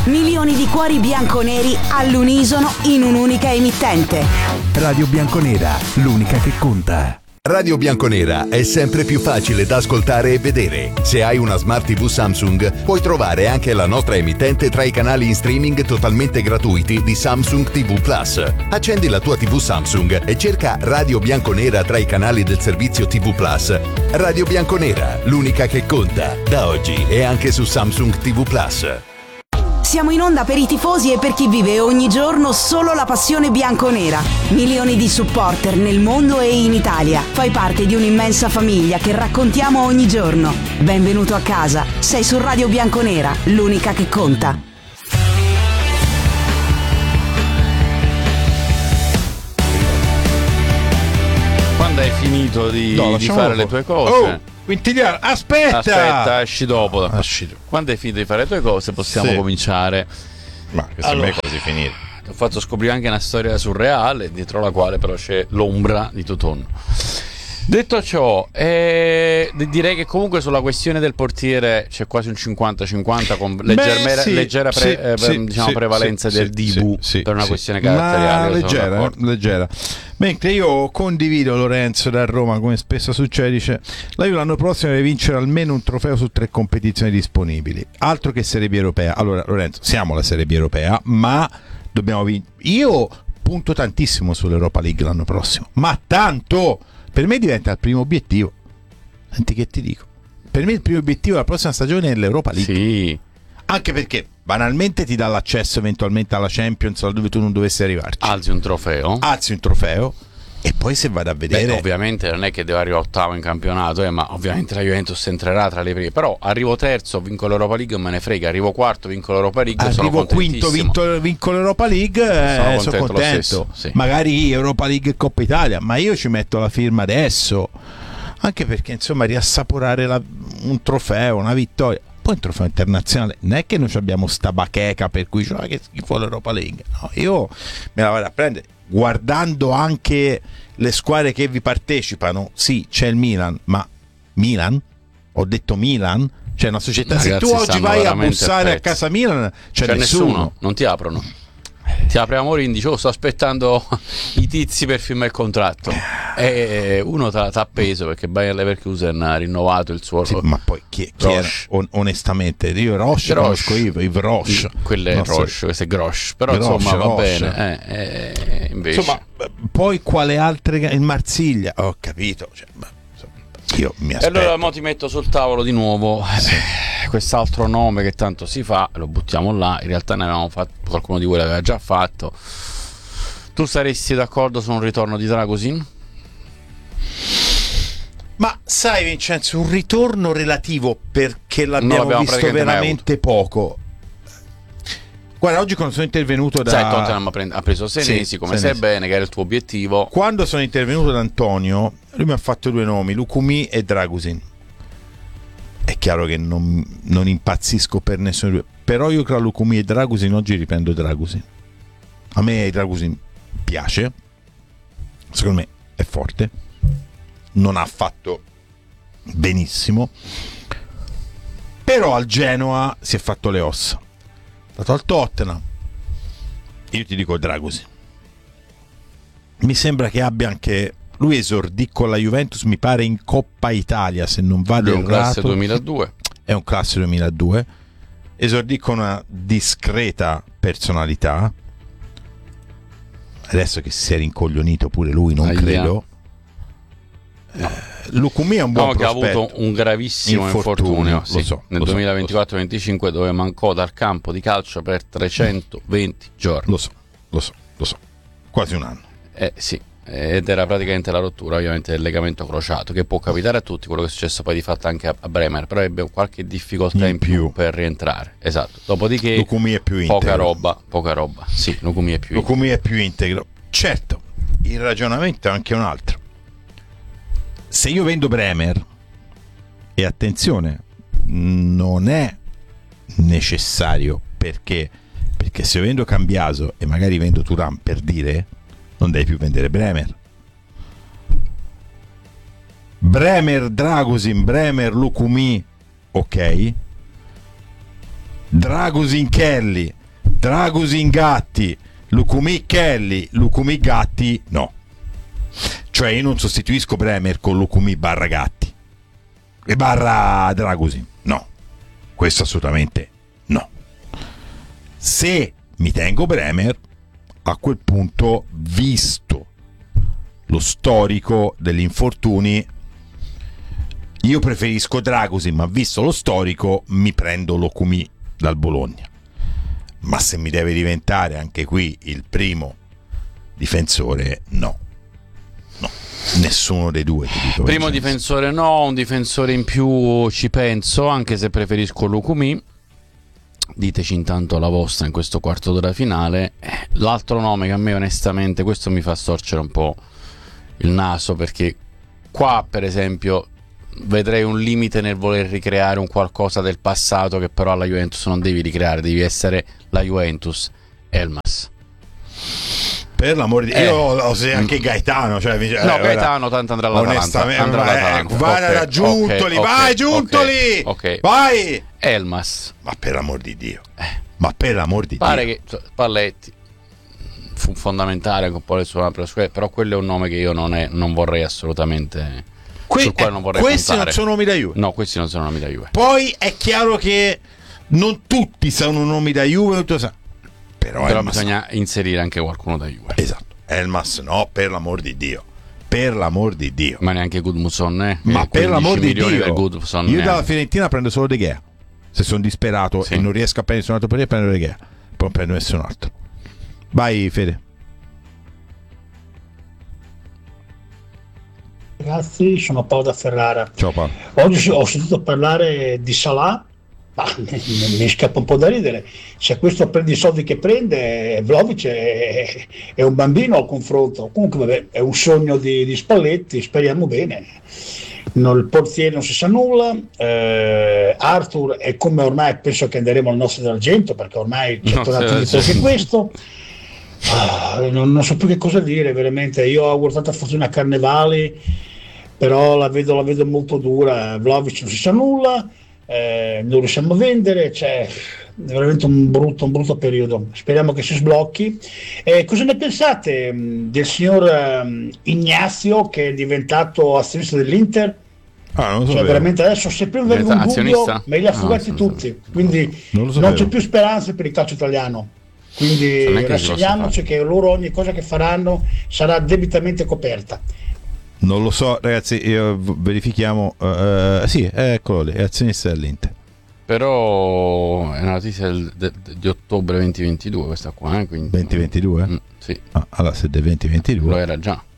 Milioni di cuori bianconeri all'unisono in un'unica emittente. Radio Bianconera, l'unica che conta. Radio Bianconera è sempre più facile da ascoltare e vedere. Se hai una Smart TV Samsung, puoi trovare anche la nostra emittente tra i canali in streaming totalmente gratuiti di Samsung TV Plus. Accendi la tua TV Samsung e cerca Radio Bianconera tra i canali del servizio TV Plus. Radio Bianconera, l'unica che conta. Da oggi è anche su Samsung TV Plus. Siamo in onda per i tifosi e per chi vive ogni giorno solo la passione bianconera. Milioni di supporter nel mondo e in Italia. Fai parte di un'immensa famiglia che raccontiamo ogni giorno. Benvenuto a casa. Sei su Radio Bianconera, l'unica che conta. Quando hai finito di fare le tue cose? Quintiliano, aspetta, esci dopo. Quando hai finito di fare le tue cose possiamo cominciare. Ma che allora, sembra così finire. Ti ho fatto scoprire anche una storia surreale, dietro la quale però c'è l'ombra di Totonno. Detto ciò, direi che comunque sulla questione del portiere c'è quasi un 50-50 con leggera prevalenza del Dibu per una questione caratteriale. Leggera. Mentre io condivido Lorenzo da Roma, come spesso succede, dice la Juve l'anno prossimo deve vincere almeno un trofeo su 3 competizioni disponibili, altro che Serie B europea. Allora Lorenzo, siamo la Serie B europea, ma dobbiamo vincere. Io punto tantissimo sull'Europa League l'anno prossimo, ma tanto. Per me diventa il primo obiettivo. Senti che ti dico. Per me il primo obiettivo della prossima stagione è l'Europa League. Sì. Anche perché banalmente ti dà l'accesso eventualmente alla Champions, dove tu non dovessi arrivarci. Alzi un trofeo. E poi se vado a vedere. Ovviamente non è che devo arrivare ottavo in campionato, ma ovviamente la Juventus entrerà tra le prime. Però arrivo terzo, vinco l'Europa League, me ne frega. Arrivo quarto, vinco l'Europa League. Arrivo quinto, vinco l'Europa League, sono contento. Sì. Magari Europa League e Coppa Italia, ma io ci metto la firma adesso. Anche perché insomma riassaporare un trofeo, una vittoria. Poi un trofeo internazionale, non è che noi abbiamo sta bacheca per cui che schifo l'Europa League. No, io me la vado a prendere. Guardando anche le squadre che vi partecipano, sì, c'è il Milan, ma Milan? Ho detto Milan? C'è una società. Ragazzi, se tu oggi vai a bussare a casa Milan, c'è nessuno. Non ti aprono. Ti apre Amorim, dice sto aspettando i tizi per firmare il contratto e uno t'ha appeso perché Bayer Leverkusen ha rinnovato il suo ma poi chi era, onestamente io Roche conosco Yves Roche, quello è Roche, questo è Grosch, però Grosch, insomma va bene invece. Insomma, poi quale altre, il Marsiglia ho capito, io mi aspetto. E allora mo ti metto sul tavolo di nuovo quest'altro nome che tanto si fa, lo buttiamo là. In realtà ne avevamo fatto, qualcuno di voi l'aveva già fatto. Tu saresti d'accordo su un ritorno di Dragusin? Ma sai Vincenzo, un ritorno relativo perché l'abbiamo visto veramente poco. Guarda, oggi quando sono intervenuto da Tottenham ha preso Senesi, come sai bene, che era il tuo obiettivo. Quando sono intervenuto da Antonio, lui mi ha fatto 2 nomi, Lukumi e Dragusin. È chiaro che non impazzisco per nessuno dei 2, però io tra Lukumi e Dragusin oggi riprendo Dragusin. A me Dragusin piace, secondo me è forte, non ha fatto benissimo, però al Genoa si è fatto le ossa. Dato al Tottenham, io ti dico Dragusin. Mi sembra che abbia anche lui esordì con la Juventus, mi pare in Coppa Italia, se non vado errato. È un classe 2002. È un classe 2002. Esordì con una discreta personalità. Adesso che si è rincoglionito pure lui, non credo. No. Lukumi è un buon prospetto. Che ha avuto un gravissimo infortunio nel 2024-25 dove mancò dal campo di calcio per 320 giorni. Lo so, quasi un anno. Sì, ed era praticamente la rottura ovviamente del legamento crociato, che può capitare a tutti, quello che è successo poi di fatto anche a Bremer, però ebbe qualche difficoltà in più per rientrare. Esatto. Dopodiché Lukumi è più integro. Poca roba. Sì, Lukumi è più integro. Certo, il ragionamento è anche un altro. Se io vendo Bremer, e attenzione, non è necessario, perché se io vendo Cambiaso e magari vendo Thuram, per dire, non devi più vendere Bremer. Bremer, Dragusin, Bremer, Lukumi, ok, Dragusin Kelly, Dragusin Gatti, Lukumi Kelly, Lukumi Gatti, no. Cioè io non sostituisco Bremer con Lukumi barra Gatti e barra Dragusin, no. Questo assolutamente no. Se mi tengo Bremer, a quel punto, visto lo storico degli infortuni, io preferisco Dragusin, ma visto lo storico mi prendo Lukumi dal Bologna. Ma se mi deve diventare anche qui il primo difensore, no, nessuno dei due, ti dico. Primo difensore no, un difensore in più ci penso, anche se preferisco Lukumi. Diteci intanto la vostra in questo quarto d'ora finale. L'altro nome che a me onestamente questo mi fa storcere un po' il naso, perché qua per esempio vedrei un limite nel voler ricreare un qualcosa del passato che però alla Juventus non devi ricreare, devi essere la Juventus. Elmas, per l'amore di Dio, se anche Gaetano, cioè, no, Gaetano tanto andrà all'Atalanta, vai da Giuntoli, vai Giuntoli, vai Elmas, ma per l'amor di Dio, ma per l'amor di pare Dio, che Spalletti fu fondamentale con poi le sue, però quello è un nome che io non vorrei assolutamente, sul quale non vorrei questi puntare. Non sono nomi da Juve. No, questi non sono nomi da Juve. Poi è chiaro che non tutti sono nomi da Juve, però bisogna inserire anche qualcuno da Juve. Esatto. Elmas no, per l'amor di Dio. Per l'amor di Dio. Ma neanche Gudmundsson, ma per l'amor di Dio. Io dalla neanche. Fiorentina prendo solo De Gea. Se sono disperato e non riesco a prendere nessun altro periodo, prendo De Gea. Poi non prendo nessun altro. Vai Fede. Ragazzi, sono Paolo da Ferrara. Ciao Paolo. Oggi ho sentito parlare di Salah, ma mi scappa un po' da ridere. Se questo prende i soldi che prende, Vlahovic è un bambino al confronto. Comunque vabbè, è un sogno di Spalletti, speriamo bene. Il portiere non si sa nulla. Arthur è come ormai, penso che andremo al nostro d'argento, perché ormai c'è tornato anche questo. Non so più che cosa dire veramente. Io ho avuto tanta fortuna a Carnevali, però la vedo molto dura. Vlahovic non si sa nulla, non riusciamo a vendere, cioè è veramente un brutto periodo. Speriamo che si sblocchi. Cosa ne pensate del signor Ignazio, che è diventato azionista dell'Inter? Non so, cioè veramente adesso, se prima avevo un dubbio, me li ha fugati tutti, quindi non c'è più speranza per il calcio italiano. Quindi rassegniamoci che loro ogni cosa che faranno sarà debitamente coperta. Non lo so, ragazzi, verifichiamo. Sì, eccolo lì, è azionista dell'Inter. Però è una notizia di ottobre 2022 questa qua, quindi 2022? sì. Allora se del 2022 lo era già.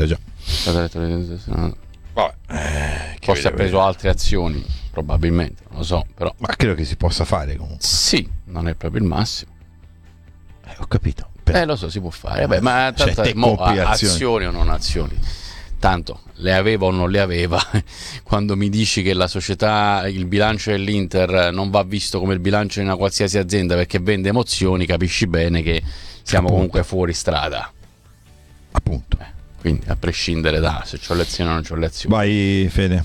Vabbè, forse ha preso altre azioni, probabilmente, non lo so, però. Ma credo che si possa fare comunque. Sì, non è proprio il massimo. Ho capito. Lo so, si può fare. Vabbè, ma tanto azioni o non azioni. Tanto le aveva o non le aveva. Quando mi dici che la società, il bilancio dell'Inter non va visto come il bilancio di una qualsiasi azienda perché vende emozioni, capisci bene che siamo comunque fuori strada. Appunto. Quindi a prescindere da se c'ho le azioni o non c'ho le azioni. Vai Fede.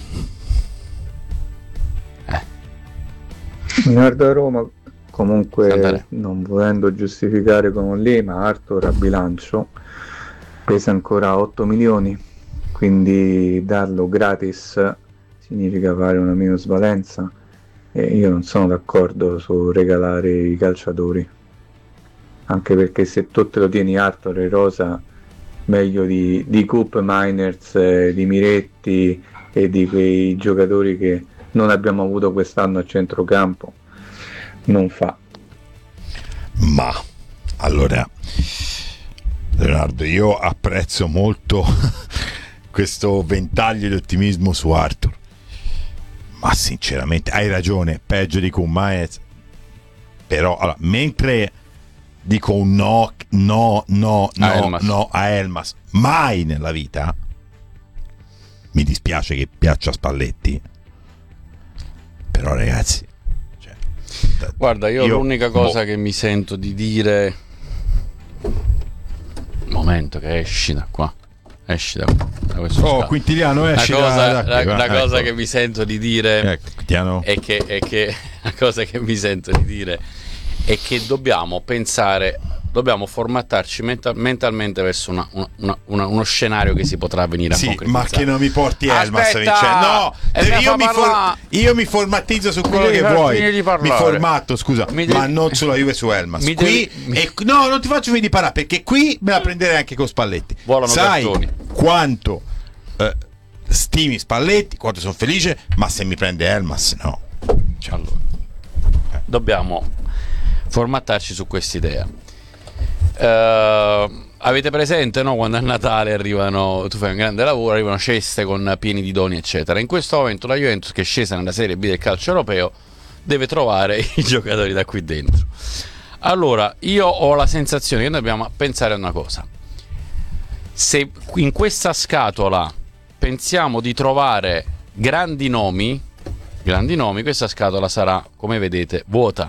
Guarda Roma, comunque non volendo giustificare con lì, ma Arthur a bilancio pesa ancora 8 milioni, quindi darlo gratis significa fare una minusvalenza, e io non sono d'accordo su regalare i calciatori, anche perché se tu te lo tieni Arthur e rosa, meglio di Coop Miners, di Miretti e di quei giocatori che non abbiamo avuto quest'anno a centrocampo, non fa. Ma allora Leonardo, io apprezzo molto questo ventaglio di ottimismo su Arthur, ma sinceramente hai ragione, peggio di Coop Miners. Però allora, mentre dico un no a Elmas, mai nella vita, mi dispiace che piaccia a Spalletti, però ragazzi, cioè, guarda, io l'unica cosa che mi sento di dire, momento che esci da qua, da questo Quintiliano, esci la cosa che mi sento di dire è che la cosa che mi sento di dire è che dobbiamo formattarci mentalmente verso uno scenario che si potrà venire a concretizzare. Ma che non mi porti Elmas, Aspetta, Vincenzo. Io mi formatizzo su quello che vuoi. Mi formatto, scusa, ma non sulla Juve, su Elmas. No, non ti faccio venire di parare, perché qui me la prenderei anche con Spalletti. Sai quanto stimi Spalletti, quanto sono felice, ma se mi prende Elmas, no. Allora, dobbiamo formattarci su quest'idea. Avete presente, no? Quando a Natale arrivano, tu fai un grande lavoro, arrivano ceste con pieni di doni eccetera. In questo momento la Juventus, che è scesa nella Serie B del calcio europeo, deve trovare i giocatori da qui dentro. Allora io ho la sensazione che noi dobbiamo pensare a una cosa: se in questa scatola pensiamo di trovare grandi nomi, questa scatola sarà, come vedete, vuota.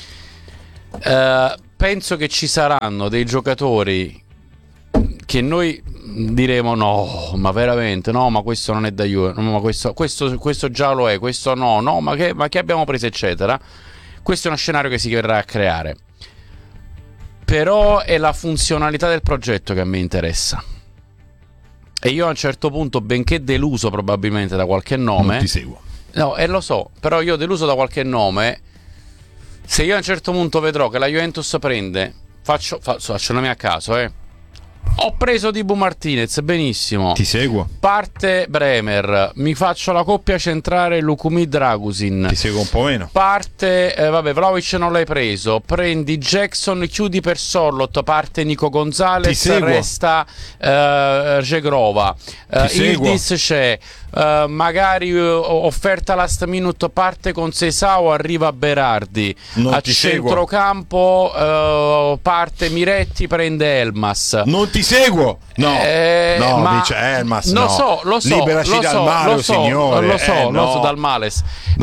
Penso che ci saranno dei giocatori che noi diremo no, ma veramente no, ma questo non è da Juve, no, ma questo già lo è, questo no, ma che abbiamo preso eccetera. Questo è uno scenario che si verrà a creare, però è la funzionalità del progetto che a me interessa, e io a un certo punto, benché deluso probabilmente da qualche nome, non ti seguo. No, lo so, però io deluso da qualche nome, se io a un certo punto vedrò che la Juventus prende, faccio nomi a caso, ho preso Dibu Martinez, benissimo, ti seguo, parte Bremer, mi faccio la coppia centrale Lukumi Dragusin, ti seguo un po' meno, parte Vlahovic non l'hai preso, prendi Jackson, chiudi per Sorlot, parte Nico Gonzalez, resta Žegrova, Ildis c'è, magari offerta last minute, parte con Seisao, arriva Berardi, a centrocampo parte Miretti, prende Elmas. Non ti seguo, dice Elmas, lo so, liberaci dal male, signore, lo so, dal males,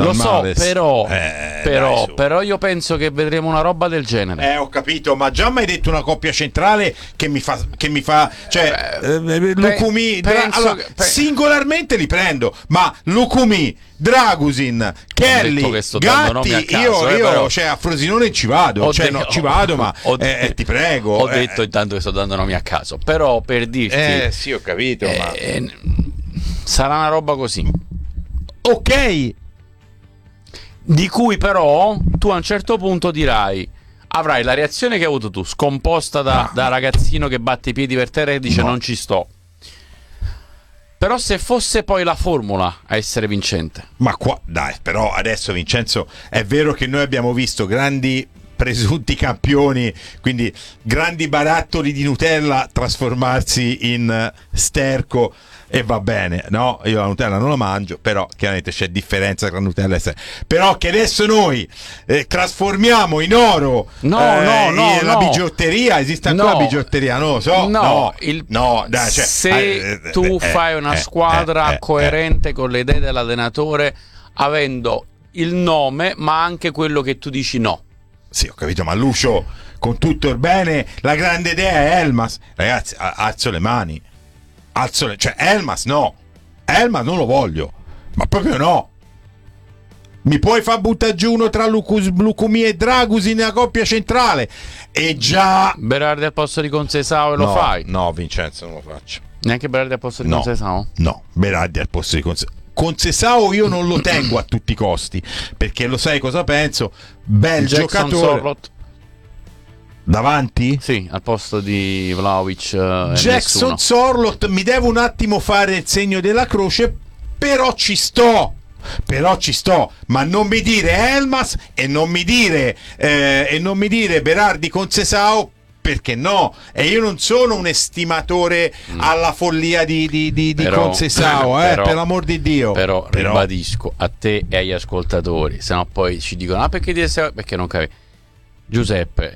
però io penso che vedremo una roba del genere. Ho capito, ma già mi hai detto una coppia centrale che mi fa cioè Lukumi, singolarmente li prendo, ma Lukumi, Dragusin, Kelly, Gatti, io cioè a Frosinone ci vado, ma ti prego. Ho detto intanto che sto dando nomi a caso, però per dirti sì, ho capito, ma sarà una roba così, ok, di cui però tu a un certo punto avrai la reazione che hai avuto tu, scomposta da ragazzino che batte i piedi per terra e dice non ci sto. Però se fosse poi la formula a essere vincente. Ma però adesso, Vincenzo, è vero che noi abbiamo visto grandi presunti campioni, quindi grandi barattoli di Nutella trasformarsi in sterco, e va bene, no? Io la Nutella non la mangio, però chiaramente c'è differenza tra Nutella e sterco. Però che adesso noi trasformiamo in oro la bigiotteria, esiste ancora la bigiotteria? Non lo so. Se tu fai una squadra coerente con le idee dell'allenatore, avendo il nome ma anche quello che tu dici no. Sì, ho capito, ma Lucio, con tutto il bene, la grande idea è Elmas. Ragazzi, alzo le mani. Cioè Elmas non lo voglio, ma proprio no. Mi puoi far buttare giù uno tra Lukumi e Dragusin nella coppia centrale, e già Berardi al posto di Conceição lo fai? No, Vincenzo, non lo faccio. Neanche Berardi al posto di Conceição? No, Berardi al posto di Conceição io non lo tengo a tutti i costi, perché lo sai cosa penso? Bel Jackson giocatore. Sorlot davanti? Sì, al posto di Vlahovic. Jackson Sorlot, mi devo un attimo fare il segno della croce, però ci sto, ma non mi dire Elmas e non mi dire Berardi Conceição, perché no? E io non sono un estimatore alla follia di Conceição, per l'amor di Dio. Però ribadisco a te e agli ascoltatori, sennò poi ci dicono perché non capisco. Giuseppe,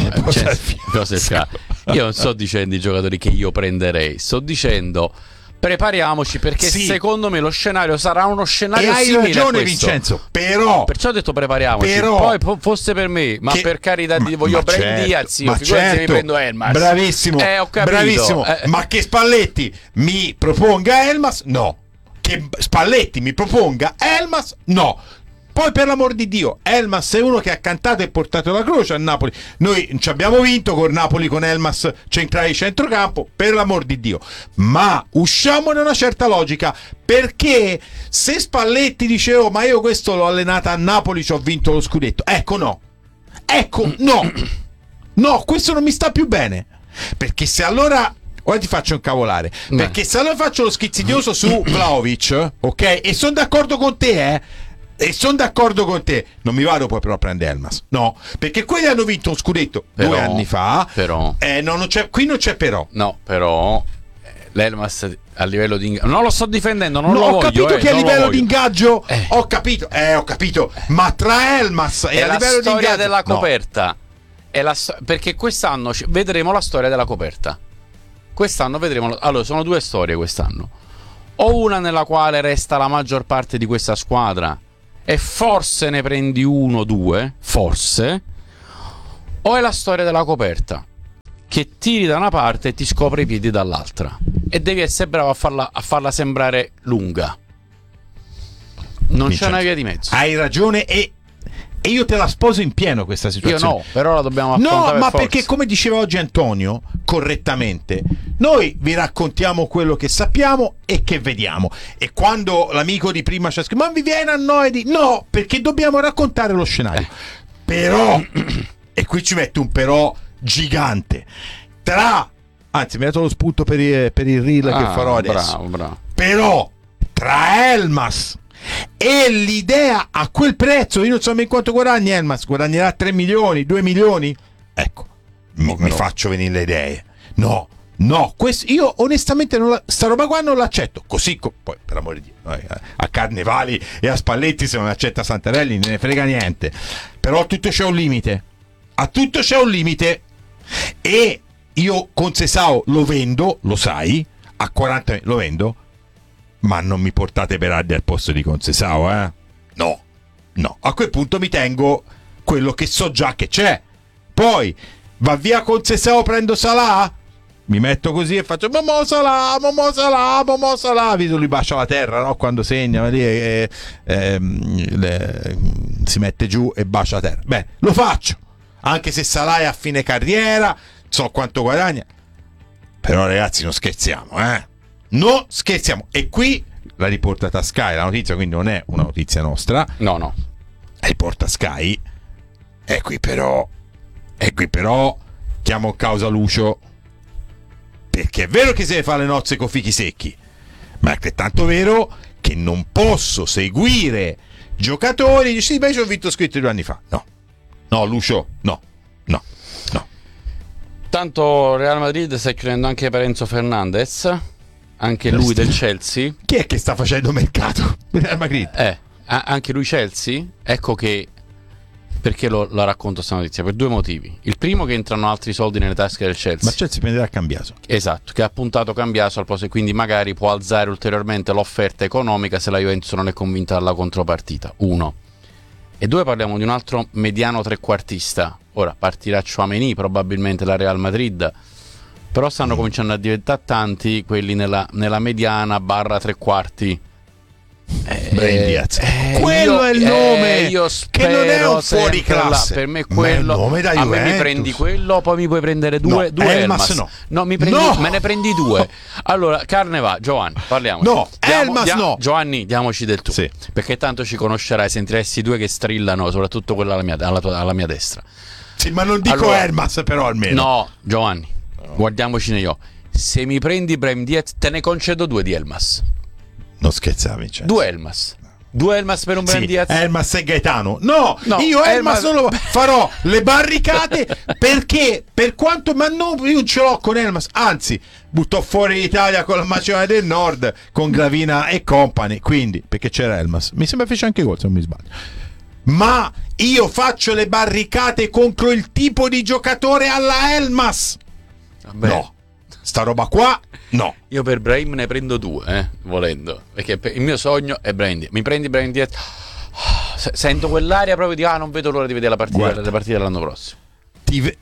io non sto dicendo i giocatori che io prenderei, sto dicendo prepariamoci, perché secondo me lo scenario sarà uno scenario simile. Hai ragione, Vincenzo, però perciò ho detto prepariamoci, poi fosse per me, ma per carità di voglio prendere zio, figurati mi prendo Elmas. Bravissimo, ho capito. Bravissimo. Ma che Spalletti mi proponga Elmas, no. Che Spalletti mi proponga Elmas, no. Poi per l'amor di Dio, Elmas è uno che ha cantato e portato la croce a Napoli. Noi ci abbiamo vinto con Napoli, con Elmas centrale di centrocampo, per l'amor di Dio. Ma usciamo da una certa logica, perché se Spalletti dice ma io questo l'ho allenata a Napoli, ci ho vinto lo scudetto. Ecco no, questo non mi sta più bene, perché se allora ora ti faccio incavolare, perché se allora faccio lo schizzignoso su Vlahovic, ok, e sono d'accordo con te, non mi vado poi però a prendere Elmas, no, perché quelli hanno vinto uno scudetto però, 2 anni fa, però non c'è, qui non c'è però, no, però l'Elmas a livello di ingaggio non lo sto difendendo, non lo ho voglio, capito che a livello di ingaggio ho capito, ma tra Elmas e a livello di ingaggio, storia della coperta è perché quest'anno vedremo la storia della coperta. Quest'anno vedremo. Allora, sono 2 storie quest'anno. O una nella quale resta la maggior parte di questa squadra e forse ne prendi 1 o 2, forse. O è la storia della coperta, che tiri da una parte e ti scopri i piedi dall'altra. E devi essere bravo a farla sembrare lunga. Non c'è una via di mezzo. Hai ragione e io te la sposo in pieno questa situazione. Io no, però la dobbiamo affrontare. No, ma forza. perché come diceva oggi Antonio, correttamente, noi vi raccontiamo quello che sappiamo e che vediamo. E quando l'amico di prima ci ha scritto, ma vi viene a noi di... No, perché dobbiamo raccontare lo scenario. Però, e qui ci metto un però gigante, anzi mi ha dato lo spunto per il reel che farò adesso. Bravo. Però, tra Elmas e l'idea a quel prezzo, io non so in quanto guadagni Elmas, guadagnerà 3 milioni, 2 milioni, ecco, mi faccio venire le idee. No, questo, io onestamente sta roba qua non l'accetto, così poi per amore di Dio, a Carnevali e a Spalletti se non accetta Santarelli ne frega niente, però a tutto c'è un limite, e io con Sesao lo vendo, lo sai, a 40 lo vendo. Ma non mi portate Berardi al posto di Concesao, No. A quel punto mi tengo quello che so già che c'è. Poi va via Concesao, prendo Salah, mi metto così e faccio Momo Salah. Vedo lui bacia la terra, no? Quando segna lì, si mette giù e bacia la terra. Beh, lo faccio, anche se Salah è a fine carriera, so quanto guadagna. Però ragazzi non scherziamo, No, scherziamo. E qui l'ha riportata Sky la notizia, quindi non è una notizia nostra. No. La riporta Sky. E qui però chiamo in causa Lucio, perché è vero che se ne fa le nozze con fichi secchi, ma è altrettanto vero che non posso seguire giocatori. Dici sì, beh, ci ho vinto scritto 2 anni fa. No Lucio, no. Tanto Real Madrid sta chiudendo anche per Enzo Fernandez, anche lui del Chelsea. Chi è che sta facendo mercato? Real Madrid. Anche lui Chelsea. Ecco che perché la racconto questa notizia, per 2 motivi. Il primo, che entrano altri soldi nelle tasche del Chelsea. Ma Chelsea prenderà Cambiaso. Esatto, che ha puntato Cambiaso al posto, e quindi magari può alzare ulteriormente l'offerta economica se la Juventus non è convinta dalla contropartita. 1. E 2, parliamo di un altro mediano trequartista. Ora partirà Tchouaméni probabilmente da Real Madrid, però stanno cominciando a diventare tanti quelli nella mediana / tre quarti. Brahim Diaz, quello è il nome, io che non è un fuori classe, per me quello, a me mi prendi quello, poi mi puoi prendere due Elmas. No, me ne prendi 2. Allora, Carnevà, Giovanni, parliamo. No, Elmas no. Giovanni, diamoci del tu, sì. Perché tanto ci conoscerai, sentiresti 2 che strillano, soprattutto quella alla mia destra. Sì, ma non dico allora, Elmas però almeno. No, Giovanni, guardiamoci negli occhi. Se mi prendi Brahim Diaz, te ne concedo 2 di Elmas. Non scherzavi, cioè. 2 Elmas. 2 Elmas per un Brahim Diaz? Elmas e Gaetano. No, io Elmas non lo farò le barricate, perché per quanto, ma no, io non ce l'ho con Elmas, anzi buttò fuori l'Italia con la Macedonia del Nord, con Gravina e company, quindi perché c'era Elmas, mi sembra fece anche gol se non mi sbaglio. Ma io faccio le barricate contro il tipo di giocatore alla Elmas. Vabbè. No, sta roba qua no. Io per Brahim ne prendo 2, volendo, perché il mio sogno è Brahim Diaz. Mi prendi Brahim Diaz, sento quell'aria proprio di non vedo l'ora di vedere la partita dell'anno prossimo.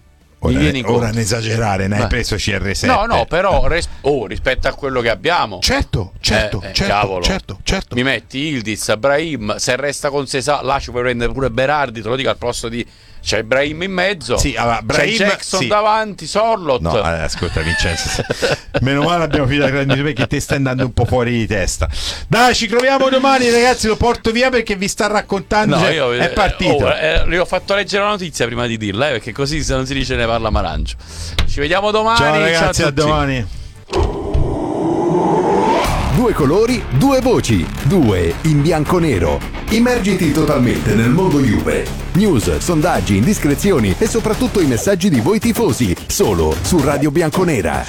Ora ne esagerare, ne hai preso CR7. No, però rispetto a quello che abbiamo. Certo. Mi metti Ildiz, Brahim, se resta con Sesà, là ci puoi prendere pure Berardi, te lo dico al posto di... C'è Brahim in mezzo, sì, allora, Brahim, c'è Jackson davanti, Sorlot. No, ascolta Vincenzo, meno male abbiamo finito perché te stai andando un po' fuori di testa. Dai, ci troviamo domani ragazzi, lo porto via perché vi sta raccontando, è partito. Gli ho fatto leggere la notizia prima di dirla, perché così se non si dice ne parla Marangio. Ci vediamo domani. Ciao ragazzi, a domani. Due colori, due voci, due in bianco-nero. Immergiti totalmente nel mondo Juve. News, sondaggi, indiscrezioni e soprattutto i messaggi di voi tifosi. Solo su Radio Bianconera.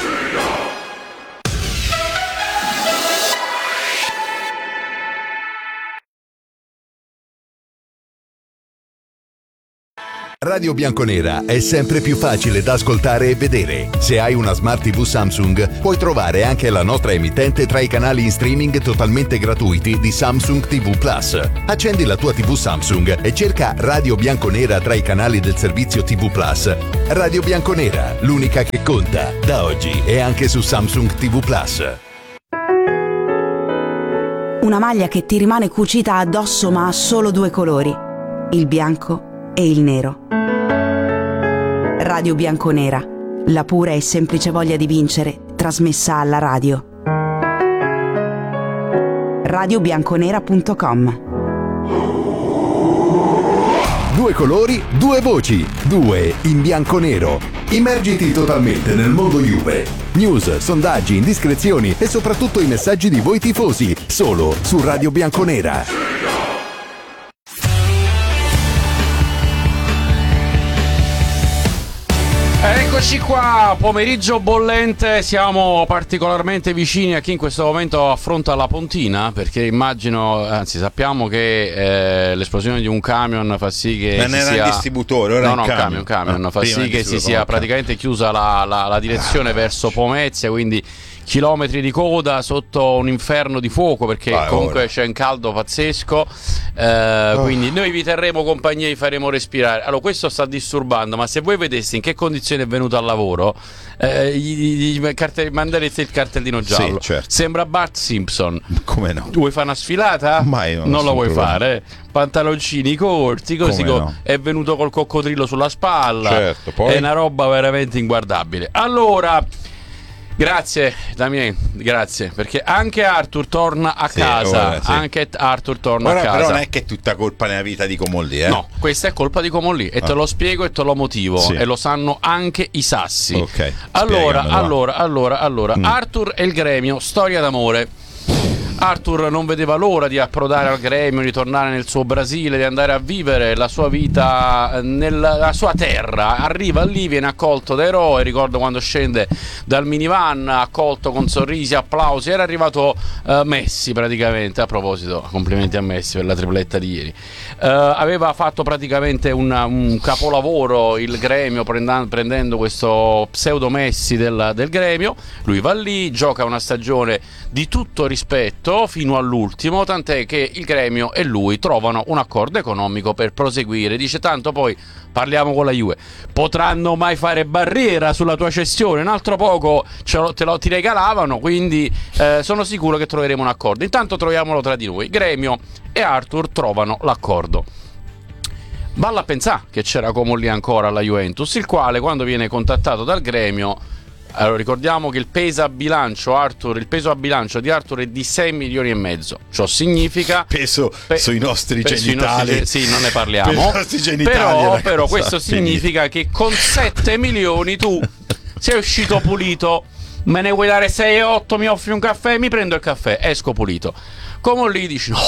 Radio Bianconera è sempre più facile da ascoltare e vedere. Se hai una Smart TV Samsung, puoi trovare anche la nostra emittente tra i canali in streaming totalmente gratuiti di Samsung TV Plus. Accendi la tua TV Samsung e cerca Radio Bianconera tra i canali del servizio TV Plus. Radio Bianconera, l'unica che conta. Da oggi è anche su Samsung TV Plus. Una maglia che ti rimane cucita addosso ma ha solo due colori, il bianco e il nero. Radio Bianconera, la pura e semplice voglia di vincere trasmessa alla radio. radiobianconera.com. Due colori, due voci, due in bianco-nero. Immergiti totalmente nel mondo Juve. News, sondaggi, indiscrezioni e soprattutto i messaggi di voi tifosi. Solo su Radio Bianconera. Eccoci qua, pomeriggio bollente, siamo particolarmente vicini a chi in questo momento affronta la Pontina, perché immagino, anzi sappiamo che l'esplosione di un camion fa sì che non era un distributore, ora un camion fa sì che si sia praticamente chiusa la direzione verso Pomezia, quindi chilometri di coda sotto un inferno di fuoco, perché comunque c'è un caldo pazzesco, quindi noi vi terremo compagnia, vi faremo respirare. Allora, questo sta disturbando, ma se voi vedeste in che condizione è venuto al lavoro, manderete il cartellino giallo. Sì, certo. Sembra Bart Simpson. Come no? Vuoi fare una sfilata? Non lo vuoi fare? Pantaloncini corti, così è venuto col coccodrillo sulla spalla. Certo, poi è una roba veramente inguardabile. Allora, grazie Damien, grazie, perché anche Arthur torna a casa. Anche Arthur torna a casa. Però non è che è tutta colpa nella vita di Comolli, No, questa è colpa di Comolli e te lo spiego e te lo motivo, e lo sanno anche i sassi. Allora, Arthur e il gremio, storia d'amore. Arthur non vedeva l'ora di approdare al gremio, di tornare nel suo Brasile, di andare a vivere la sua vita nella sua terra. Arriva lì, viene accolto da eroe. Ricordo quando scende dal minivan, accolto con sorrisi, applausi. Era arrivato Messi praticamente. A proposito, complimenti a Messi per la tripletta di ieri. Aveva fatto praticamente un capolavoro il gremio, prendendo questo pseudo Messi del gremio. Lui va lì, gioca una stagione di tutto rispetto fino all'ultimo, tant'è che il gremio e lui trovano un accordo economico per proseguire. Dice: tanto poi parliamo con la Juve, potranno mai fare barriera sulla tua cessione, un altro poco ti regalavano, quindi sono sicuro che troveremo un accordo. Intanto troviamolo tra di noi. Gremio e Arthur trovano l'accordo. Valla a pensare che c'era Comolli ancora alla Juventus, il quale, quando viene contattato dal gremio, allora ricordiamo che il peso a bilancio di Arthur è di 6 milioni e mezzo. Ciò significa peso sui nostri genitali. Sì, non ne parliamo. Però questo significa che con 7 milioni tu sei uscito pulito. Me ne vuoi dare 6 e 8, mi offri un caffè, mi prendo il caffè, esco pulito. Come lì dici: no.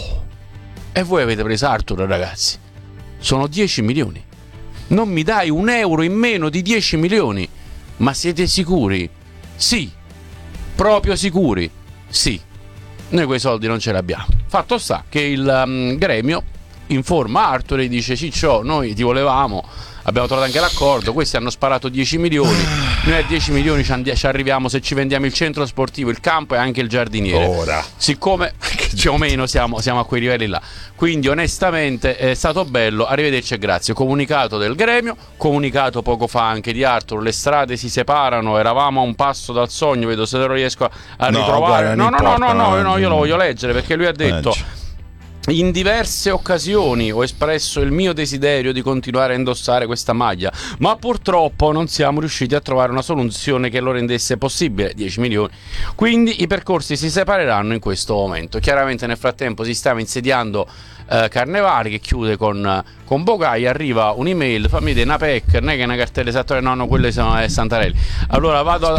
E voi avete preso Arthur, ragazzi. Sono 10 milioni. Non mi dai un euro in meno di 10 milioni. Ma siete sicuri? Sì. Proprio sicuri? Sì. Noi quei soldi non ce li abbiamo. Fatto sta che il gremio informa Arthur e dice: Ciccio, noi ti volevamo, abbiamo trovato anche l'accordo, questi hanno sparato 10 milioni, noi a 10 milioni ci arriviamo se ci vendiamo il centro sportivo, il campo e anche il giardiniere. Ora, siccome più o meno siamo a quei livelli là, quindi onestamente è stato bello, arrivederci e grazie. Comunicato del gremio, comunicato poco fa anche di Arthur, le strade si separano, eravamo a un passo dal sogno, vedo se lo riesco a ritrovare. No, io lo voglio leggere, perché lui ha detto: in diverse occasioni ho espresso il mio desiderio di continuare a indossare questa maglia, ma purtroppo non siamo riusciti a trovare una soluzione che lo rendesse possibile. 10 milioni. Quindi i percorsi si separeranno in questo momento. Chiaramente nel frattempo si stava insediando Carnevali, che chiude con Bogai. Arriva un'email: fammi vedere una PEC, non è che è una cartella esatta, no, quelle sono Santarelli. Allora vado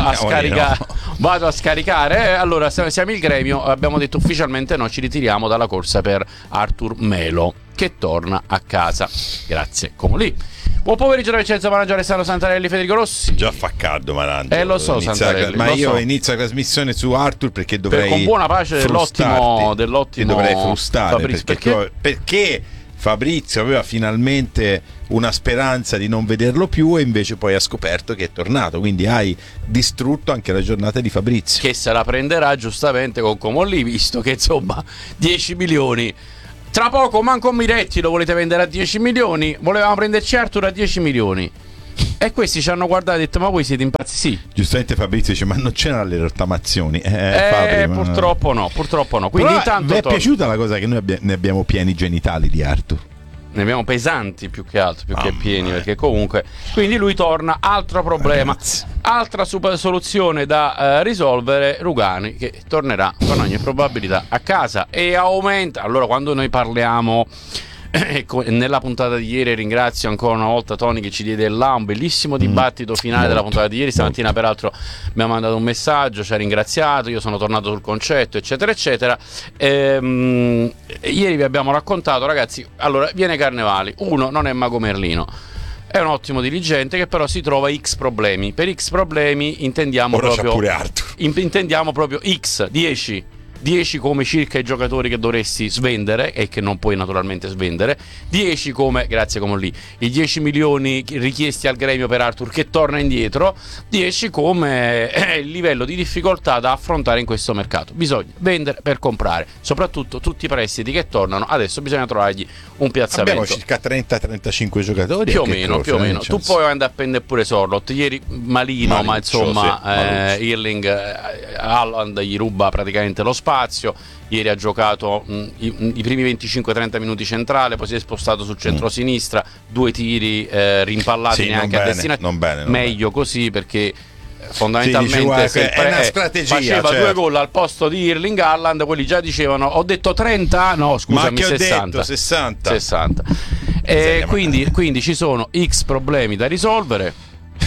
a scaricare. Allora siamo il gremio, abbiamo detto ufficialmente no, ci ritiriamo dalla corsa per Arthur Melo, che torna a casa. Grazie, come lì. Buon pomeriggio da Vincenzo Manangio, Alessandro Santarelli, Federico Rossi. Già fa caldo, Manangio. Lo so, Santarelli. Ma io inizio la trasmissione su Arthur perché dovrei, con buona pace dell'ottimo dovrei frustare, perché Fabrizio aveva finalmente una speranza di non vederlo più e invece poi ha scoperto che è tornato, quindi hai distrutto anche la giornata di Fabrizio, che se la prenderà giustamente con Comolli, visto che insomma 10 milioni. Tra poco manco Miretti lo volete vendere a 10 milioni, volevamo prenderci Arthur a 10 milioni. E questi ci hanno guardato e detto: ma voi siete impazziti? Giustamente Fabrizio dice: ma non c'erano le rottamazioni. Fabri, purtroppo no. Quindi però intanto vi è piaciuta la cosa che noi ne abbiamo pieni genitali di Arthur? Ne abbiamo pesanti più che altro, più che pieni, perché comunque. Quindi lui torna, altro problema. Ragazzi. Altra soluzione da risolvere: Rugani, che tornerà con ogni probabilità a casa e aumenta. Allora, quando noi parliamo, nella puntata di ieri, ringrazio ancora una volta Tony che ci diede là un bellissimo dibattito finale della puntata di ieri. Stamattina peraltro mi ha mandato un messaggio, ci ha ringraziato, io sono tornato sul concetto, eccetera eccetera. Ieri vi abbiamo raccontato, ragazzi, allora viene Carnevali, uno non è Mago Merlino, è un ottimo dirigente che però si trova X problemi. Per X problemi intendiamo ora proprio pure Arthur. Intendiamo proprio X, 10 come circa i giocatori che dovresti svendere e che non puoi naturalmente svendere, 10 come, grazie come lì, i 10 milioni richiesti al gremio per Arthur che torna indietro, 10 come il livello di difficoltà da affrontare in questo mercato. Bisogna vendere per comprare, soprattutto tutti i prestiti che tornano, adesso bisogna trovargli un piazzamento. Abbiamo circa 30-35 giocatori più o meno. Tu puoi andare a prendere pure Sorlot, ieri malino ma insomma Irling Haaland gli ruba praticamente lo spazio. Ieri ha giocato i primi 25-30 minuti centrale, poi si è spostato sul centro-sinistra, 2 tiri rimpallati neanche a destinazione. Meglio così, perché fondamentalmente è una strategia, faceva 2 gol al posto di Irling Haaland, quelli già dicevano: ho detto 30, no scusami, ma che 60. Ho detto 60. Quindi ci sono X problemi da risolvere.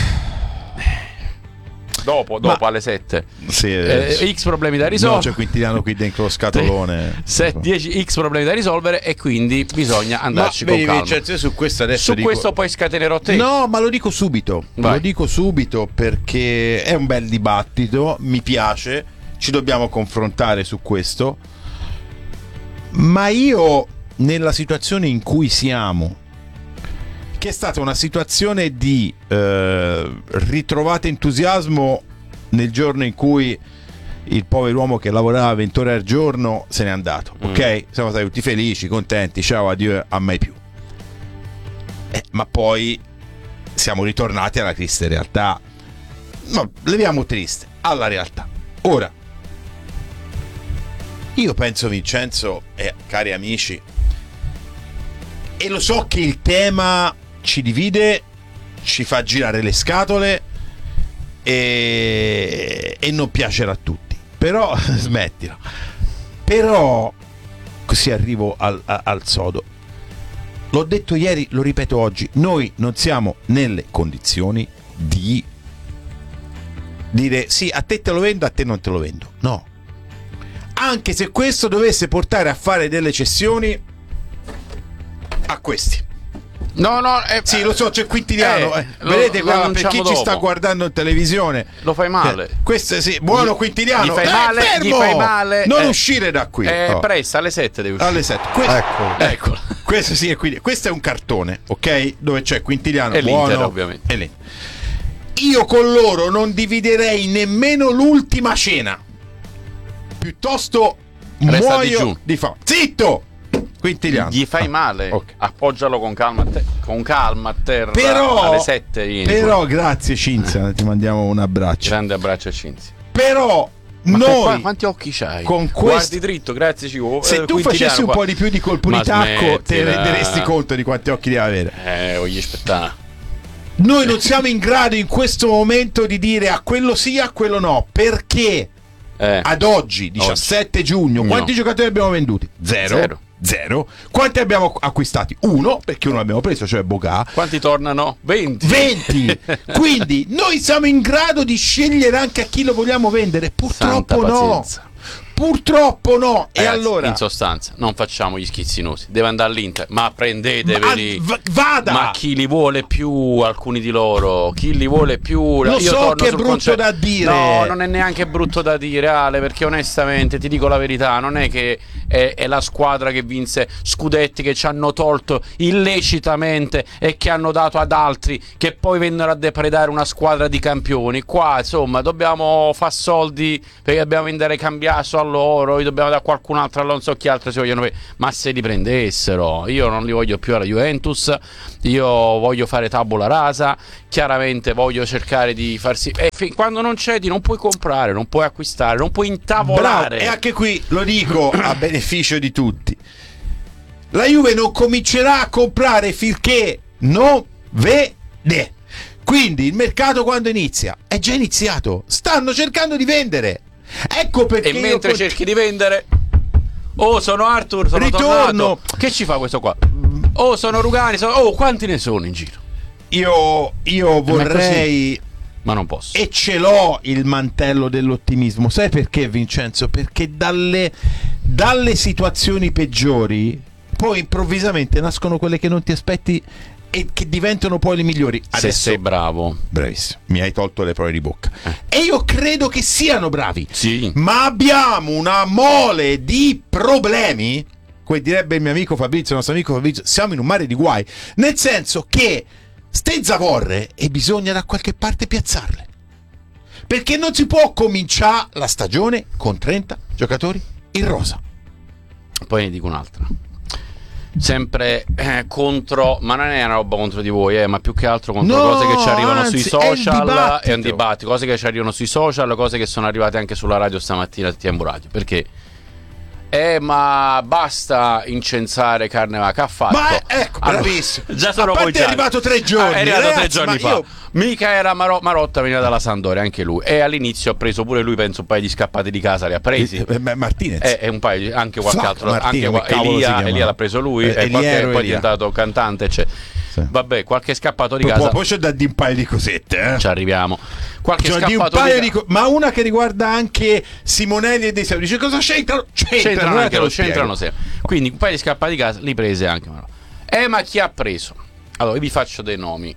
Dopo alle 7 X problemi da risolvere. No, c'è Quintiliano qui dentro lo scatolone. 10 X problemi da risolvere e quindi bisogna andarci con calma. Su questo adesso questo poi scatenerò te. No, ma lo dico subito. Lo dico subito perché è un bel dibattito, mi piace, ci dobbiamo confrontare su questo. Ma io, nella situazione in cui siamo, che è stata una situazione di ritrovato entusiasmo nel giorno in cui il povero uomo che lavorava 20 ore al giorno se n'è andato, ok? Siamo stati tutti felici, contenti, ciao, addio, a mai più. Ma poi siamo ritornati alla triste realtà. No, leviamo triste alla realtà. Ora, io penso, Vincenzo e cari amici, e lo so che il tema ci divide, ci fa girare le scatole e non piacerà a tutti, però smettila. Però così arrivo al sodo. L'ho detto ieri, lo ripeto oggi: noi non siamo nelle condizioni di dire sì, a te lo vendo, a te non te lo vendo. No, anche se questo dovesse portare a fare delle cessioni a questi. No, sì, lo so, c'è Quintiliano. Vedete qua, per chi ci sta guardando in televisione, lo fai male. Questo sì, buono Quintiliano. Gli fai male. Non uscire da qui. Pressa alle 7 devi uscire. Alle 7. Ecco. Questo sì, e quindi questo è un cartone, ok? Dove c'è Quintiliano e buono, l'Inter, ovviamente. e l'Inter. Io con loro non dividerei nemmeno l'ultima cena. Piuttosto Resta muoio digiuno. di fame. Zitto! Quintiliano. Gli fai male, ok. appoggialo con calma a terra Però, alle 7 vieni però fuori. grazie Cinzia, ti mandiamo un abbraccio. Grande abbraccio a Cinzia. Però Ma noi quanti occhi c'hai? con Guardi dritto, grazie Cico. se tu facessi un po' di più di colpo di tacco te ne renderesti conto di quanti occhi devi avere. Voglio aspettare. Noi non siamo in grado in questo momento di dire a quello sì, a quello no, perché ad oggi 17 giugno quanti giocatori abbiamo venduti? Zero. Quanti abbiamo acquistati? Uno, perché uno l'abbiamo preso, cioè Bocà. Quanti tornano? 20. Quindi noi siamo in grado di scegliere anche a chi lo vogliamo vendere. Purtroppo no. Purtroppo no. E allora, in sostanza, non facciamo gli schizzinosi. Deve andare all'Inter, ma prendeteveli. Vada. Ma chi li vuole più? Alcuni di loro, chi li vuole più? Lo Io so torno che è sul brutto concetto. da dire. No, non è neanche brutto da dire, Ale, perché onestamente ti dico la verità, non è che è la squadra che vinse scudetti che ci hanno tolto illecitamente e che hanno dato ad altri che poi vennero a depredare una squadra di campioni. Qua insomma dobbiamo far soldi perché dobbiamo vendere Cambiaso a loro, dobbiamo dare a qualcun altro, a non so chi altro si vogliono, ma se li prendessero, io non li voglio più alla Juventus, io voglio fare tabula rasa, chiaramente voglio cercare di farsi quando non cedi non puoi comprare, non puoi acquistare, non puoi intavolare. Bravo. E anche qui lo dico a beneficio di tutti, la Juve non comincerà a comprare finché non vede. Quindi il mercato quando inizia? È già iniziato, stanno cercando di vendere. Ecco perché e mentre cerchi di vendere, sono Arthur, sono tornato. Che ci fa questo qua? Sono Rugani, quanti ne sono in giro? Io vorrei, ma non posso. E ce l'ho il mantello dell'ottimismo. Sai perché, Vincenzo? Perché dalle situazioni peggiori poi improvvisamente nascono quelle che non ti aspetti e che diventano poi le migliori. Se sei bravo. Bravissimo, mi hai tolto le parole di bocca. E io credo che siano bravi. Sì. Ma abbiamo una mole di problemi, come direbbe il mio amico Fabrizio, il nostro amico Fabrizio, siamo in un mare di guai, nel senso che ste zavorre e bisogna da qualche parte piazzarle. Perché non si può cominciare la stagione con 30 giocatori in rosa. Poi ne dico un'altra. Sempre contro, ma non è una roba contro di voi, ma più che altro contro cose che ci arrivano sui social. È un dibattito, cose che ci arrivano sui social, cose che sono arrivate anche sulla radio stamattina, TMV Radio. Perché ma basta incensare Carnevale, che ha fatto? Ma ecco, bravissimo. Già sono è arrivato 3 giorni. È arrivato ragazzi, 3 giorni fa. Mica era Marotta, veniva dalla Sampdoria anche lui. E all'inizio ha preso pure lui, penso, un paio di scappati di casa li ha presi. Martinez. E un paio, anche qualche altro. Martino, anche Elia l'ha preso lui. E poi è diventato cantante. Vabbè, qualche scappato di casa. Poi c'è da dire un paio di cosette. Ci arriviamo. Qualche scappato ma una che riguarda anche Simonelli e De Sauri. Dice cosa c'entrano? C'entrano sempre. Quindi un paio di scappati di casa li prese anche. Ma chi ha preso? Allora, io vi faccio dei nomi.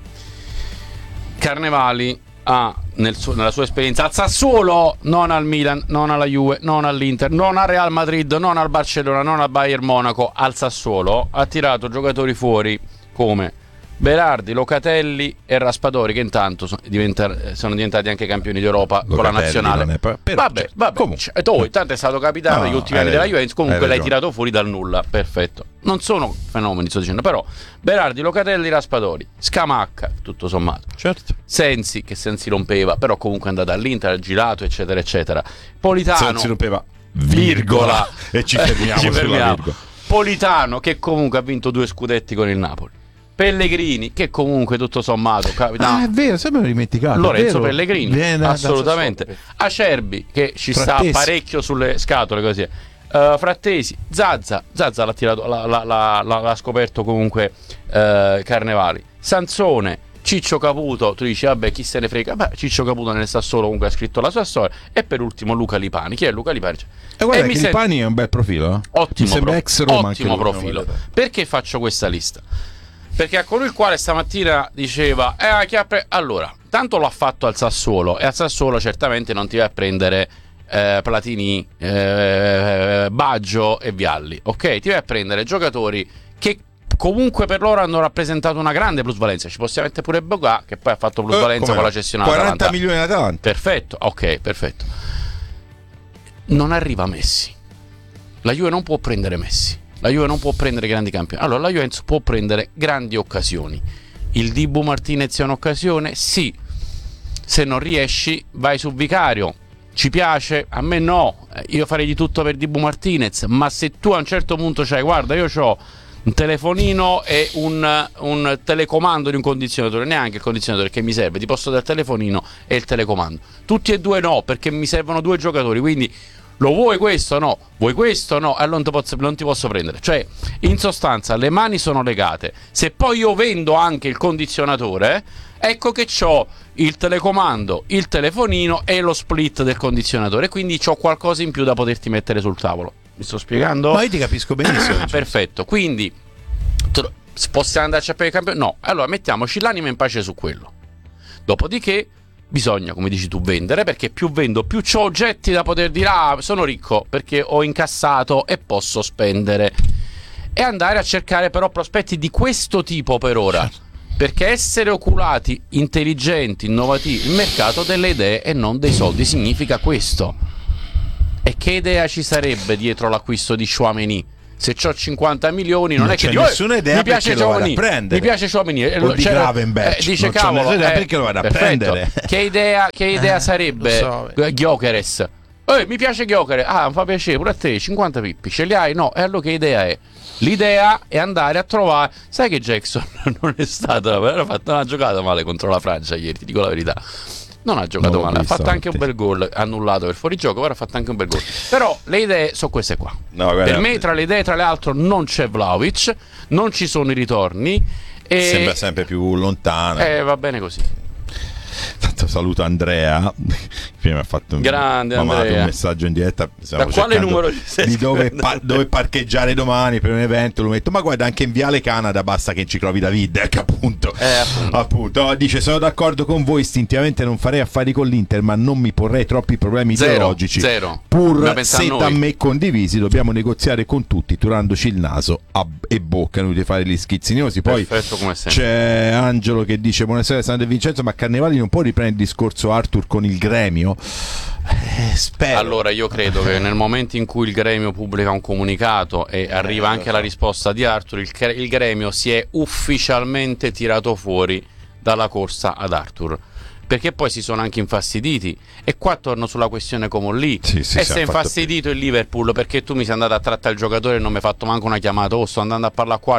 Carnevali nella sua esperienza al Sassuolo, non al Milan, non alla Juve, non all'Inter, non al Real Madrid, non al Barcellona, non al Bayern Monaco, al Sassuolo ha tirato giocatori fuori come Berardi, Locatelli e Raspadori, che intanto sono diventati anche campioni d'Europa con la nazionale. Vabbè. Intanto è stato capitano negli ultimi anni della Juventus. Comunque l'hai tirato fuori dal nulla. Perfetto. Non sono fenomeni, sto dicendo, però Berardi, Locatelli, Raspadori, Scamacca, tutto sommato. Certo. Sensi, che Sensi rompeva, però comunque è andato all'Inter, ha girato, eccetera, eccetera. Politano. Sensi rompeva, virgola. E ci fermiamo. Sulla virgola. Politano, che comunque ha vinto 2 scudetti con il Napoli. Pellegrini, che comunque tutto sommato è vero, sempre l'ho dimenticato. Lorenzo Pellegrini, assolutamente. Acerbi, che ci sta parecchio sulle scatole, così. Frattesi, Zazza l'ha tirato, l'ha scoperto comunque Carnevali. Sansone, Ciccio Caputo, tu dici vabbè chi se ne frega, Ciccio Caputo nel Sassuolo comunque ha scritto la sua storia. E per ultimo Luca Lipani. Chi è Luca Lipani? Guarda che Lipani è un bel profilo, ottimo profilo. Perché faccio questa lista? Perché a colui il quale stamattina diceva allora, tanto l'ha fatto al Sassuolo, e al Sassuolo certamente non ti vai a prendere Platini, Baggio e Vialli, ok? Ti vai a prendere giocatori che comunque per loro hanno rappresentato una grande plusvalenza. Ci possiamo mettere pure Boga, che poi ha fatto plusvalenza con la cessione 40 milioni in Atalanta. Perfetto, ok, perfetto. Non arriva Messi. La Juve non può prendere Messi. La Juve non può prendere grandi campioni. Allora la Juventus può prendere grandi occasioni. Il Dibu Martinez è un'occasione? Sì. Se non riesci, vai su Vicario. Ci piace? A me no. Io farei di tutto per Dibu Martinez. Ma se tu a un certo punto c'hai, guarda, io c'ho un telefonino e un telecomando di un condizionatore, neanche il condizionatore che mi serve, ti posso dare il telefonino e il telecomando. Tutti e due no, perché mi servono 2 giocatori, quindi lo vuoi questo? No. Vuoi questo? No. Allora non ti posso prendere. Cioè, in sostanza, le mani sono legate. Se poi io vendo anche il condizionatore, ecco che c'ho il telecomando, il telefonino e lo split del condizionatore, quindi c'ho qualcosa in più da poterti mettere sul tavolo. Mi sto spiegando? Ma io ti capisco benissimo. Perfetto, quindi possiamo andarci a per il campione? No, allora mettiamoci l'anima in pace su quello. Dopodiché bisogna, come dici tu, vendere, perché più vendo più c'ho oggetti da poter dire sono ricco perché ho incassato e posso spendere, e andare a cercare però prospetti di questo tipo per ora, perché essere oculati, intelligenti, innovativi, il mercato delle idee e non dei soldi significa questo. E che idea ci sarebbe dietro l'acquisto di Tchouaméni? Se c'ho 50 milioni non è che nessuna idea, mi piace Tchouaméni, mi piace Tchouaméni, di Gravenberch, dice non cavolo, idea perché lo vado a prendere. Che idea sarebbe Gyökeres? Mi piace Gyökeres, mi fa piacere pure a te, 50 pippi ce li hai? No, e allora che idea è? L'idea è andare a trovare, sai che Jackson non è stato, non ha giocato male contro la Francia ieri, ti dico la verità. Non ha giocato male, ha fatto anche un bel gol, annullato per fuorigioco, ora ha fatto anche un bel gol. Però le idee sono queste qua. Per me tra le idee, tra l'altro, non c'è Vlahovic, non ci sono i ritorni. Sembra sempre più lontano. Va bene così. Tanto saluto Andrea, prima ha fatto un messaggio in diretta. Da quale numero di dove parcheggiare domani per un evento? Lo metto, ma guarda, anche in Viale Canada basta che ci trovi David, che appunto. Dice: sono d'accordo con voi, istintivamente non farei affari con l'Inter, ma non mi porrei troppi problemi ideologici. Pur se da me condivisi, dobbiamo negoziare con tutti, turandoci il naso e bocca, non di fare gli schizzinosi. Poi c'è Angelo che dice: buonasera Sandro e Vincenzo, ma Carnevali non può riprendere il discorso Arthur con il Gremio? Spero. Allora io credo che nel momento in cui il Gremio pubblica un comunicato e arriva anche la risposta di Arthur, il Gremio si è ufficialmente tirato fuori dalla corsa ad Arthur, perché poi si sono anche infastiditi. E qua torno sulla questione Comolli. Sì, e si è infastidito il Liverpool perché tu mi sei andato a trattare il giocatore e non mi hai fatto manco una chiamata. Sto andando a parlare qua,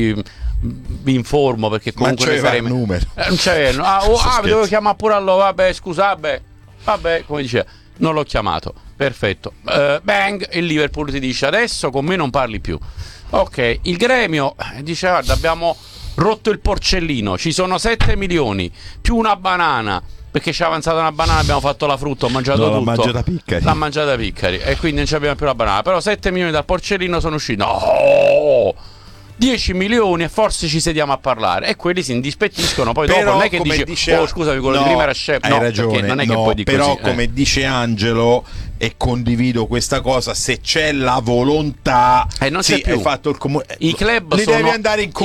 vi informo, perché comunque non c'era il numero. Non c'era. Devo chiamare pure a loro. Vabbè, scusate. Vabbè, come diceva, non l'ho chiamato. Perfetto. Bang, il Liverpool ti dice: adesso con me non parli più. Ok, il Gremio dice: guarda, abbiamo rotto il porcellino, ci sono 7 milioni più una banana, perché ci è avanzata una banana, abbiamo fatto la frutta, ho mangiato tutto. L'ha mangiata Piccari e quindi non abbiamo più la banana. Però 7 milioni dal porcellino sono usciti. No! 10 milioni e forse ci sediamo a parlare, e quelli si indispettiscono. Poi dopo non è che dice scusami, quello di prima era scemo. Hai ragione, non è che poi dico però così, come dice Angelo, e condivido questa cosa, se c'è la volontà non c'è più. Hai fatto i club li devi andare in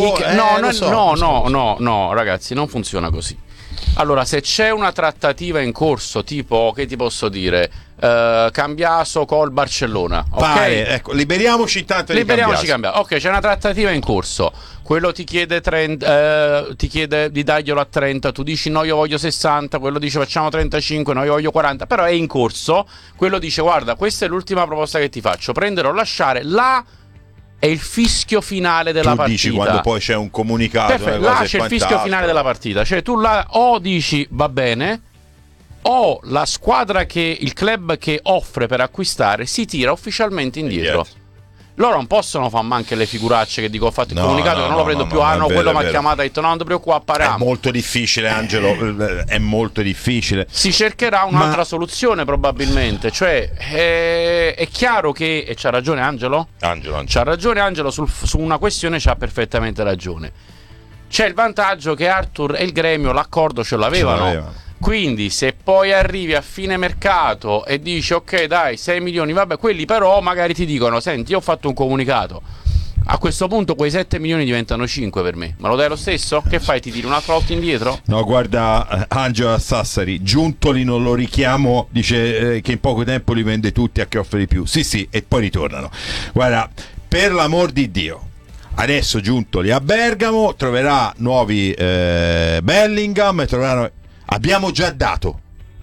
no, ragazzi, non funziona così. Allora, se c'è una trattativa in corso, tipo, che ti posso dire, Cambiaso col Barcellona, ecco, liberiamoci intanto di Cambiaso. Ok, c'è una trattativa in corso, quello ti chiede ti chiede di darglielo a 30, tu dici no, io voglio 60, quello dice facciamo 35, no, io voglio 40, però è in corso. Quello dice: guarda, questa è l'ultima proposta che ti faccio, prendere o lasciare. Là è il fischio finale della partita. Dici quando poi c'è un comunicato, là c'è il fischio finale della partita. Cioè tu là o dici va bene, o la squadra il club che offre per acquistare si tira ufficialmente indietro. Loro non possono fare anche le figuracce che dico: ho fatto il comunicato, non lo prendo più. Quello mi ha chiamato e ha detto no, non ti preoccupare. È molto difficile, Angelo, è molto difficile. Si cercherà un'altra soluzione probabilmente. Cioè è chiaro che, e c'ha ragione Angelo? C'ha ragione Angelo su una questione, c'ha perfettamente ragione. C'è il vantaggio che Arthur e il Gremio l'accordo ce l'avevano. Quindi se poi arrivi a fine mercato e dici ok dai 6 milioni, vabbè, quelli però magari ti dicono: senti, io ho fatto un comunicato, A questo punto quei 7 milioni diventano 5 per me. Ma lo dai lo stesso? Che fai? Ti tiri un'altra volta indietro? No, guarda, Angelo Sassari, Giuntoli non lo richiamo, dice che in poco tempo li vende tutti a chi offre di più. Sì, e poi ritornano. Guarda, per l'amor di Dio, adesso Giuntoli a Bergamo troverà nuovi Bellingham, abbiamo già dato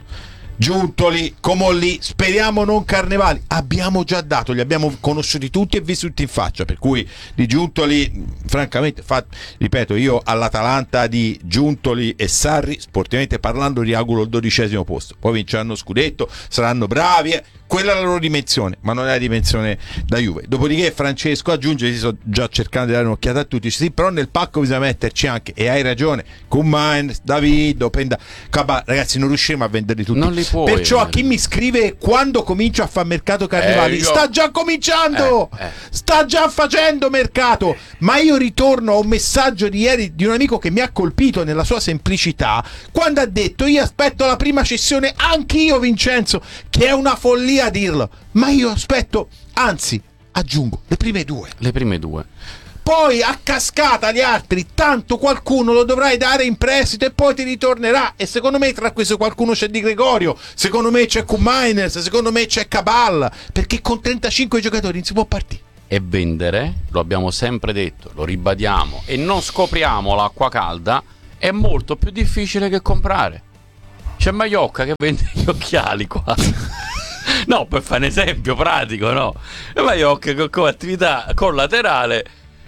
Giuntoli, Comolli, speriamo non Carnevali, abbiamo già dato, li abbiamo conosciuti tutti e vissuti in faccia, per cui di Giuntoli francamente ripeto, io all'Atalanta di Giuntoli e Sarri sportivamente parlando gli auguro il 12° posto, poi vinceranno scudetto, saranno bravi, quella è la loro dimensione, ma non è la dimensione da Juve. Dopodiché Francesco aggiunge, sto già cercando di dare un'occhiata a tutti, sì, però nel pacco bisogna metterci anche, e hai ragione, Kuman, David, Openda, ragazzi non riusciremo a venderli tutti, non li puoi, perciò a chi mi scrive quando comincio a fare mercato Carnevali, sta già cominciando, sta già facendo mercato, ma io ritorno a un messaggio di ieri di un amico che mi ha colpito nella sua semplicità, quando ha detto io aspetto la prima cessione anch'io, Vincenzo, che è una follia a dirlo, ma io aspetto, anzi aggiungo le prime due, poi a cascata gli altri, tanto qualcuno lo dovrai dare in prestito e poi ti ritornerà, e secondo me tra questo qualcuno c'è Di Gregorio, secondo me c'è Q-Miners, secondo me c'è Cabal, perché con 35 giocatori non si può partire. E vendere, lo abbiamo sempre detto, lo ribadiamo, e non scopriamo l'acqua calda, è molto più difficile che comprare. C'è Maiocca che vende gli occhiali qua. No, per fare un esempio pratico, no? Maiocca come attività collaterale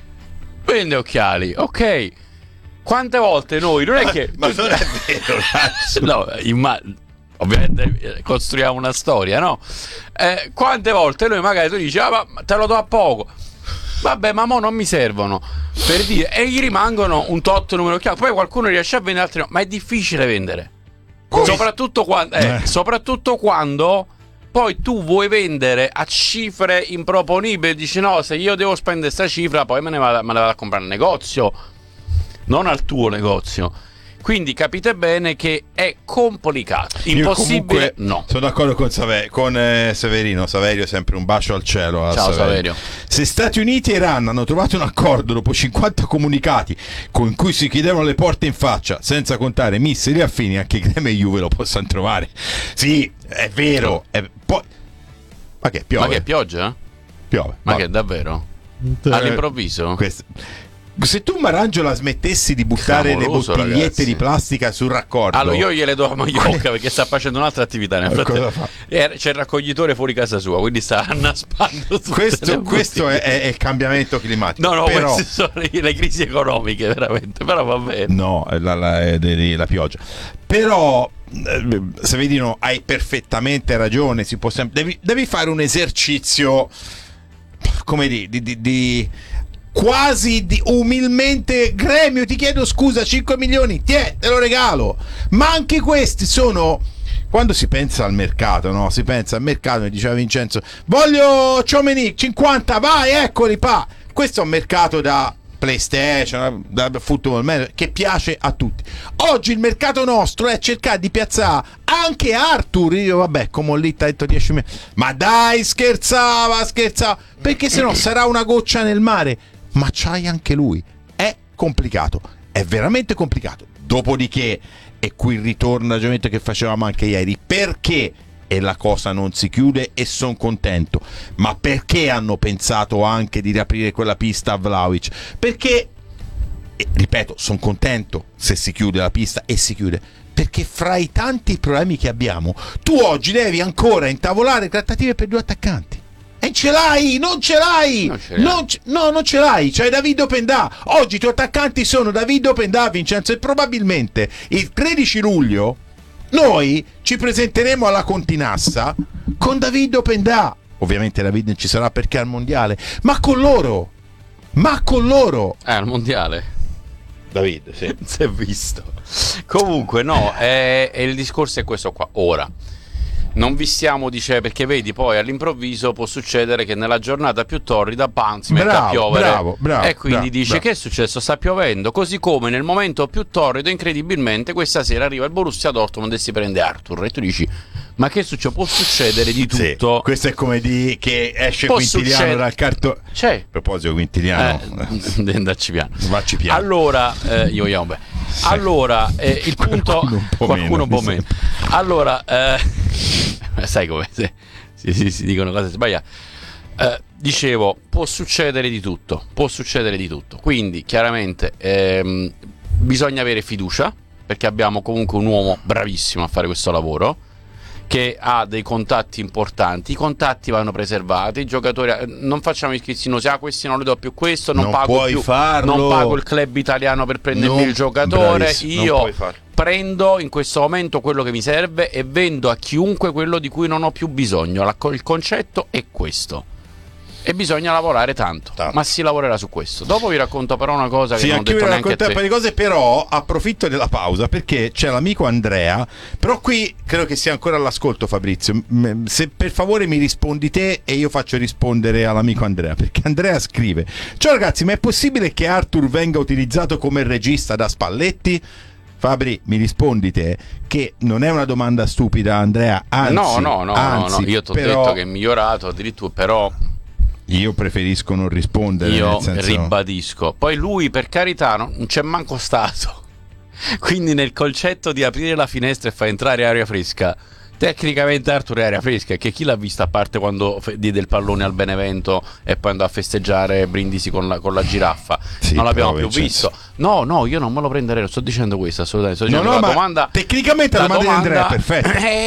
vende occhiali, ok. Quante volte noi non è che ma non è vero, no, ovviamente costruiamo una storia, no? Quante volte noi magari tu dici ma te lo do a poco, vabbè, ma mo non mi servono, per dire, e gli rimangono un tot numero di occhiali, poi qualcuno riesce a vendere, altri no, ma è difficile vendere, soprattutto quando poi tu vuoi vendere a cifre improponibili, dici no, se io devo spendere questa cifra poi me ne vado a comprare al negozio, non al tuo negozio. Quindi capite bene che è complicato, impossibile. No, sono d'accordo con Severino. Saverio, sempre un bacio al cielo. Ciao Saverio. Se Stati Uniti e Iran hanno trovato un accordo dopo 50 comunicati con cui si chiudevano le porte in faccia, senza contare missili affini, anche Grêmio e Juve lo possano trovare. Sì, è vero. Ma che piove? Ma che pioggia? Piove. Ma che davvero? All'improvviso? Se tu Marangiola smettessi di buttare le bottigliette, ragazzi, di plastica sul raccordo, allora io gliele do a Maiocca perché sta facendo un'altra attività nel frattempo. C'è il raccoglitore fuori casa sua, quindi sta annaspando questo è il cambiamento climatico. No, però, queste sono le crisi economiche, veramente. Però va bene. No, la pioggia. Però Severino, hai perfettamente ragione. Si può sempre, devi fare un esercizio, come di quasi umilmente, Grêmio, ti chiedo scusa, 5 milioni, te lo regalo. Ma anche questi sono, quando si pensa al mercato, no? Si pensa al mercato, mi diceva Vincenzo, voglio Tchouaméni 50, vai, eccoli pa. Questo è un mercato da PlayStation, da Football Manager, che piace a tutti. Oggi il mercato nostro è cercare di piazzare anche Arthur. Io vabbè, come lì ha detto 10 milioni, ma dai, scherzava, perché sennò sarà una goccia nel mare. Ma c'hai anche lui, è complicato, è veramente complicato. Dopodiché, e qui ritorna il ragionamento che facevamo anche ieri, perché e la cosa non si chiude, e sono contento, ma perché hanno pensato anche di riaprire quella pista a Vlahovic? Perché, ripeto, sono contento se si chiude la pista, e si chiude perché fra i tanti problemi che abbiamo tu oggi devi ancora intavolare trattative per 2 attaccanti. E non ce l'hai. Non ce l'hai. C'hai David Openda. Oggi i tuoi attaccanti sono David Openda, Vincenzo, e probabilmente il 13 luglio noi ci presenteremo alla Continassa con David Openda. Ovviamente David non ci sarà perché è al mondiale, ma con loro. Al mondiale. David, sì. Si è visto. Comunque no, il discorso è questo qua. Ora non vi stiamo dicendo, perché vedi, poi all'improvviso può succedere che nella giornata più torrida si mette a piovere, e quindi dice che è successo, sta piovendo, così come nel momento più torrido incredibilmente questa sera arriva il Borussia Dortmund e si prende Arthur, e tu dici Ma che succede? Può succedere di tutto. Sì, questo è come di che esce Può Quintiliano dal cartone. C'è. A proposito, Quintiliano, Devi andarci piano. Vacci piano. Allora, io vogliamo bene. Allora, il punto. Qualcuno un po' meno. Allora, sai come si dicono cose sbagliate. Dicevo, può succedere di tutto. Quindi, chiaramente, bisogna avere fiducia, perché abbiamo comunque un uomo bravissimo a fare questo lavoro, che ha dei contatti importanti. I contatti vanno preservati, i giocatori, non facciamo iscrizioni, questi non le do più, questo non pago più, farlo. non pago il club italiano per prendermi il giocatore, io prendo in questo momento quello che mi serve e vendo a chiunque quello di cui non ho più bisogno. Il concetto è questo. E bisogna lavorare tanto, ma si lavorerà su questo. Dopo vi racconto però una cosa che non ho detto neanche a te. Un paio di cose, però approfitto della pausa perché c'è l'amico Andrea. Però qui credo che sia ancora all'ascolto, Fabrizio. Se per favore mi rispondi te e io faccio rispondere all'amico Andrea, perché Andrea scrive: ciao ragazzi, ma è possibile che Arthur venga utilizzato come regista da Spalletti? Fabri, mi rispondi te che non è una domanda stupida, Andrea. Anzi, no. Io ti ho detto che è migliorato addirittura, però io preferisco non rispondere. Io nel senso... ribadisco. Poi lui, per carità, non c'è manco stato. Quindi nel concetto di aprire la finestra e far entrare aria fresca, tecnicamente Arthur è aria fresca, che chi l'ha vista a parte quando diede il pallone al Benevento e poi andò a festeggiare Brindisi con la giraffa? Sì, non l'abbiamo più visto. No, io non me lo prenderei, sto dicendo questo assolutamente. Sto dicendo domanda, tecnicamente la domanda di Andrea è perfetta.